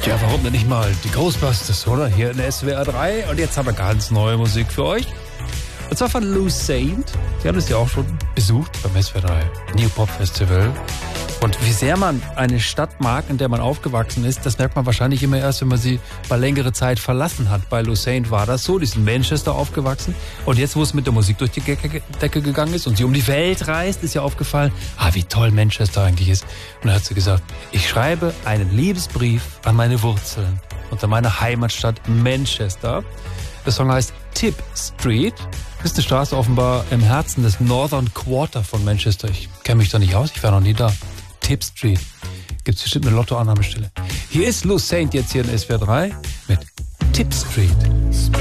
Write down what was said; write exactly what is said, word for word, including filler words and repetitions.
Ja, warum denn nicht mal die Ghostbusters, oder? Hier in der S W R drei. Und jetzt haben wir ganz neue Musik für euch. Und zwar von Lou Saint. Die hat es ja auch schon besucht beim S W R drei New Pop Festival. Und wie sehr man eine Stadt mag, in der man aufgewachsen ist, das merkt man wahrscheinlich immer erst, wenn man sie mal längere Zeit verlassen hat. Bei Lou Saint war das so. Die ist in Manchester aufgewachsen. Und jetzt, wo es mit der Musik durch die Decke gegangen ist und sie um die Welt reist, ist ja aufgefallen, ah, wie toll Manchester eigentlich ist. Und dann hat sie gesagt, ich schreibe einen Liebesbrief an meine Wurzeln und an meine Heimatstadt Manchester. Der Song heißt Tip Street. Das ist eine Straße offenbar im Herzen des Northern Quarter von Manchester. Ich kenne mich da nicht aus, ich war noch nie da. Tip Street. Gibt es bestimmt eine Lottoannahmestelle. Hier ist Lou Saint jetzt hier in S W R drei mit Tip Street.